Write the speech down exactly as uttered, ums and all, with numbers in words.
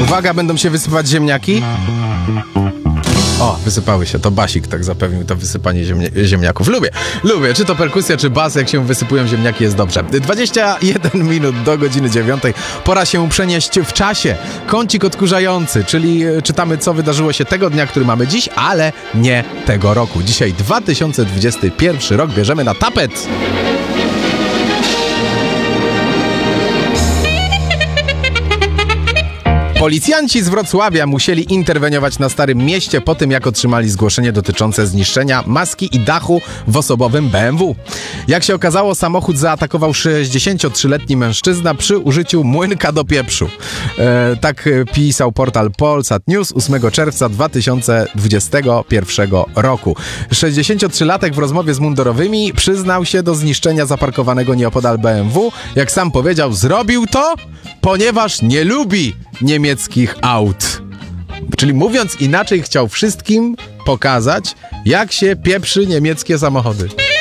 Uwaga, będą się wysypać ziemniaki. O, wysypały się. To Basik tak zapewnił to wysypanie ziemnia- ziemniaków. Lubię, lubię. Czy to perkusja, czy bas, jak się wysypują ziemniaki, jest dobrze. dwadzieścia jeden minut do godziny dziewiątej. Pora się przenieść w czasie. Kącik odkurzający, czyli czytamy, co wydarzyło się tego dnia, który mamy dziś, ale nie tego roku. Dzisiaj dwa tysiące dwudziesty pierwszy rok. Bierzemy na tapet. Policjanci z Wrocławia musieli interweniować na Starym Mieście po tym, jak otrzymali zgłoszenie dotyczące zniszczenia maski i dachu w osobowym B M W. Jak się okazało, samochód zaatakował sześćdziesięciotrzyletni mężczyzna przy użyciu młynka do pieprzu. E, tak pisał portal Polsat News ósmego czerwca dwa tysiące dwudziestego pierwszego roku. sześćdziesięciotrzylatek w rozmowie z mundurowymi przyznał się do zniszczenia zaparkowanego nieopodal B M W. Jak sam powiedział, zrobił to, ponieważ nie lubi niemieckich aut. Czyli mówiąc inaczej, chciał wszystkim pokazać, jak się pieprzy niemieckie samochody.